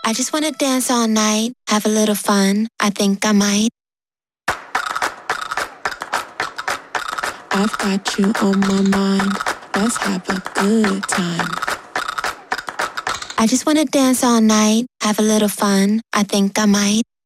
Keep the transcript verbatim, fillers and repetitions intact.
I just wanna dance all night, have a little fun, I think I might. I've got you on my mind, let's have a good time. I just wanna dance all night, have a little fun, I think I might.